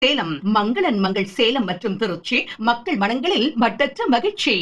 சேலம் மங்களன் மங்கள் சேலம் மற்றும் திருச்சி மக்கள் மனங்களில் மட்டற்ற மகிழ்ச்சி.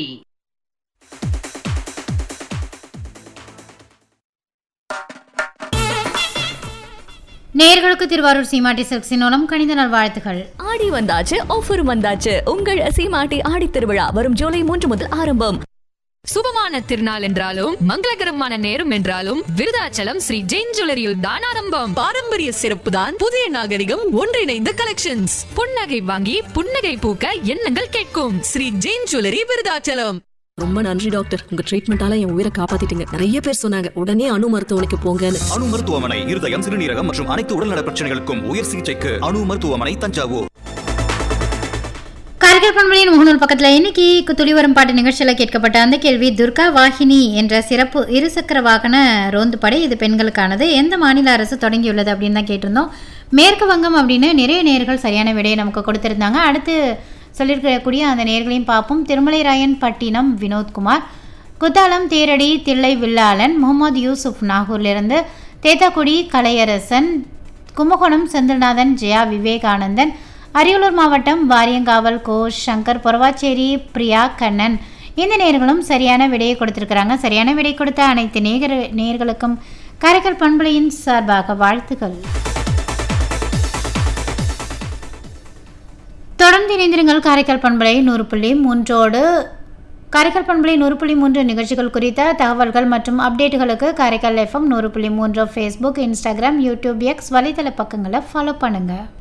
நேயர்களுக்கு திருவாரூர் சீமாட்டி சில்க்ஸின் மூலம் கணித நாள் வாழ்த்துகள். ஆடி வந்தாச்சு, ஆஃபர் வந்தாச்சு. உங்கள் சீமாட்டி ஆடி திருவிழா வரும் ஜூலை 3 முதல் ஆரம்பம். சுபமான திருநாள் என்றாலும் மங்களகரமான நேரம் என்றாலும் விருதாச்சலம் ஸ்ரீ ஜெயின் ஜுவல்லரியில் தான் ஆரம்பம். பாரம்பரிய சிறப்பு தான் புதிய நாகரிகம் ஒன்றிணைந்த கலெக்ஷன்ஸ். புன்னகை வாங்கி புன்னகை பூக்க எண்ணங்கள் கேட்கும். ஸ்ரீ ஜெயின் ஜுவல்லரி விருதாச்சலம். ரொம்ப நன்றி டாக்டர், உங்க ட்ரீட்மெண்டால என் உயிரை காப்பாத்திட்டீங்க. நிறைய பேர் சொன்னாங்க உடனே அணு மருத்துவமனைக்கு போங்கன்னு. அணு மருத்துவமனை இருதயம், சிறுநீரகம் மற்றும் அனைத்து உடல்நல பிரச்சனைகளுக்கும் உயர் சிகிச்சைக்கு அணு மருத்துவமனை, தஞ்சாவூர். காரைக்கால் பண்பலையின் முகநூல் பக்கத்தில் இன்னைக்கு துளி வரும் பாட்டு நிகழ்ச்சியில் கேட்கப்பட்ட அந்த கேள்வி, துர்கா வாகினி என்ற சிறப்பு இருசக்கர வாகன ரோந்து படை இது பெண்களுக்கானது. எந்த மாநில அரசு தொடங்கியுள்ளது அப்படின்னு தான் கேட்டிருந்தோம். மேற்கு வங்கம் அப்படின்னு நிறைய நேயர்கள் சரியான விடையை நமக்கு கொடுத்துருந்தாங்க. அடுத்து சொல்லியிருக்கக்கூடிய அந்த நேயர்களையும் பார்ப்போம். திருமலைராயன் பட்டினம் வினோத்குமார், குத்தாலம் தேரடி தில்லை வில்லாளன், முகமது யூசுப் நாகூர்லேருந்து, தேத்தாக்குடி கலையரசன், கும்பகோணம் செந்தில்நாதன், ஜெயா விவேகானந்தன், அரியலூர் மாவட்டம் வாரியங்காவல் கோஷ் சங்கர், பொறவாச்சேரி பிரியா கண்ணன். இந்த நேர்களும் சரியான விடையை கொடுத்திருக்கிறாங்க. சரியான விடை கொடுத்த அனைத்து நேர்களுக்கும் காரைக்கால் பண்பலையின் சார்பாக வாழ்த்துக்கள். தொடர்ந்து இணைந்திருங்கள் காரைக்கால் பண்பலை 100.3. காரைக்கால் பண்பலை 100.3 நிகழ்ச்சிகள் குறித்த தகவல்கள் மற்றும் அப்டேட்டுகளுக்கு Karaikal FM 100.3 Facebook, Instagram, YouTube, X வலைதள பக்கங்களை ஃபாலோ பண்ணுங்கள்.